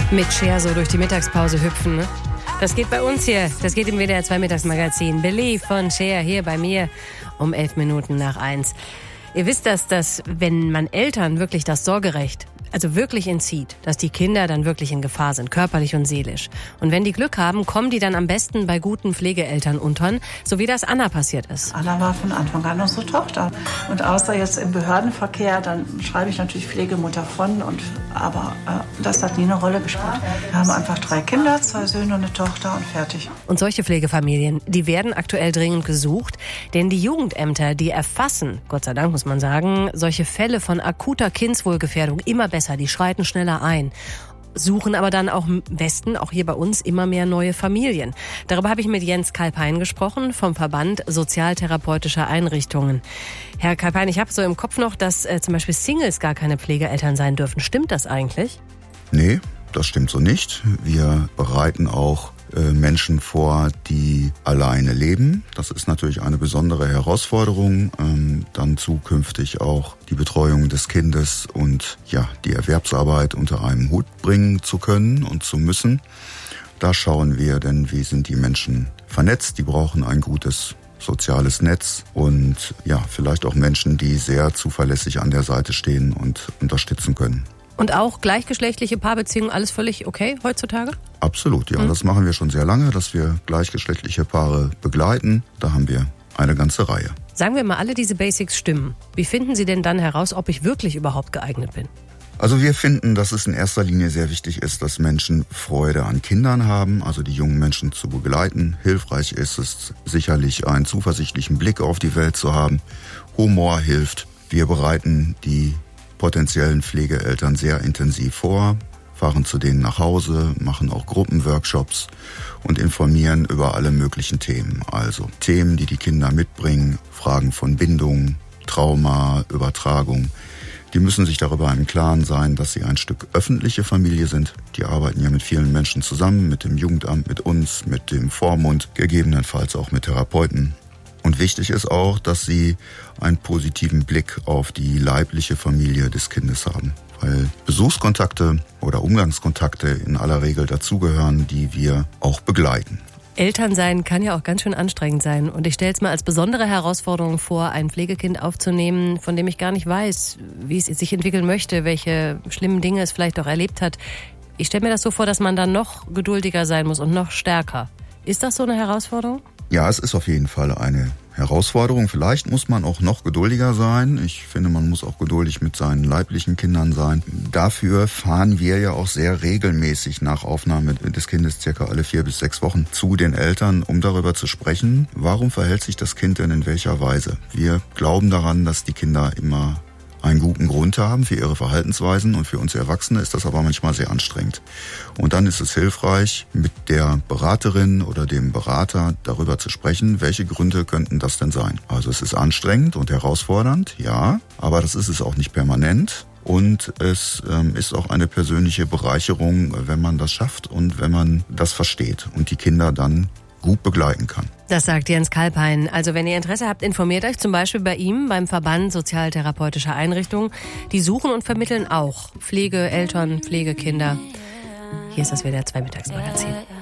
Mit Cher so durch die Mittagspause hüpfen, ne? Das geht bei uns hier. Das geht im WDR 2 Mittagsmagazin. Believe von Cher hier bei mir um 11:11. Ihr wisst, dass wenn man Eltern wirklich das Sorgerecht wirklich entzieht, dass die Kinder dann wirklich in Gefahr sind, körperlich und seelisch. Und wenn die Glück haben, kommen die dann am besten bei guten Pflegeeltern unter, so wie das Anna passiert ist. Anna war von Anfang an unsere Tochter. Und außer jetzt im Behördenverkehr, dann schreibe ich natürlich Pflegemutter von. Aber das hat nie eine Rolle gespielt. Wir haben einfach 3 Kinder, 2 Söhne und eine Tochter und fertig. Und solche Pflegefamilien, die werden aktuell dringend gesucht. Denn die Jugendämter, die erfassen, Gott sei Dank muss man sagen, solche Fälle von akuter Kindswohlgefährdung immer besser. Die schreiten schneller ein. Suchen aber dann auch im Westen, auch hier bei uns, immer mehr neue Familien. Darüber habe ich mit Jens Kalpein gesprochen vom Verband Sozialtherapeutischer Einrichtungen. Herr Kalpein, ich habe so im Kopf noch, dass zum Beispiel Singles gar keine Pflegeeltern sein dürfen. Stimmt das eigentlich? Nee, das stimmt so nicht. Wir bereiten auch Menschen vor, die alleine leben. Das ist natürlich eine besondere Herausforderung, dann zukünftig auch die Betreuung des Kindes und die Erwerbsarbeit unter einem Hut bringen zu können und zu müssen. Da schauen wir denn, wie sind die Menschen vernetzt. Die brauchen ein gutes soziales Netz und vielleicht auch Menschen, die sehr zuverlässig an der Seite stehen und unterstützen können. Und auch gleichgeschlechtliche Paarbeziehungen, alles völlig okay heutzutage? Absolut, ja. Das machen wir schon sehr lange, dass wir gleichgeschlechtliche Paare begleiten. Da haben wir eine ganze Reihe. Sagen wir mal, alle diese Basics stimmen. Wie finden Sie denn dann heraus, ob ich wirklich überhaupt geeignet bin? Also wir finden, dass es in erster Linie sehr wichtig ist, dass Menschen Freude an Kindern haben, also die jungen Menschen zu begleiten. Hilfreich ist es sicherlich, einen zuversichtlichen Blick auf die Welt zu haben. Humor hilft. Wir bereiten die potenziellen Pflegeeltern sehr intensiv vor, fahren zu denen nach Hause, machen auch Gruppenworkshops und informieren über alle möglichen Themen. Also Themen, die die Kinder mitbringen, Fragen von Bindung, Trauma, Übertragung. Die müssen sich darüber im Klaren sein, dass sie ein Stück öffentliche Familie sind. Die arbeiten ja mit vielen Menschen zusammen, mit dem Jugendamt, mit uns, mit dem Vormund, gegebenenfalls auch mit Therapeuten. Und wichtig ist auch, dass sie einen positiven Blick auf die leibliche Familie des Kindes haben. Weil Besuchskontakte oder Umgangskontakte in aller Regel dazugehören, die wir auch begleiten. Elternsein kann ja auch ganz schön anstrengend sein. Und ich stelle es mir als besondere Herausforderung vor, ein Pflegekind aufzunehmen, von dem ich gar nicht weiß, wie es sich entwickeln möchte, welche schlimmen Dinge es vielleicht auch erlebt hat. Ich stelle mir das so vor, dass man dann noch geduldiger sein muss und noch stärker. Ist das so eine Herausforderung? Ja, es ist auf jeden Fall eine Herausforderung. Vielleicht muss man auch noch geduldiger sein. Ich finde, man muss auch geduldig mit seinen leiblichen Kindern sein. Dafür fahren wir ja auch sehr regelmäßig nach Aufnahme des Kindes circa alle 4 bis 6 Wochen zu den Eltern, um darüber zu sprechen, warum verhält sich das Kind denn in welcher Weise. Wir glauben daran, dass die Kinder immer einen guten Grund haben für ihre Verhaltensweisen und für uns Erwachsene ist das aber manchmal sehr anstrengend. Und dann ist es hilfreich, mit der Beraterin oder dem Berater darüber zu sprechen, welche Gründe könnten das denn sein. Also es ist anstrengend und herausfordernd, ja, aber das ist es auch nicht permanent. Und es ist auch eine persönliche Bereicherung, wenn man das schafft und wenn man das versteht und die Kinder dann gut begleiten kann. Das sagt Jens Kalpein. Also wenn ihr Interesse habt, informiert euch zum Beispiel bei ihm, beim Verband Sozialtherapeutischer Einrichtungen. Die suchen und vermitteln auch Pflegeeltern, Pflegekinder. Hier ist das WDR 2 Mittagsmagazin.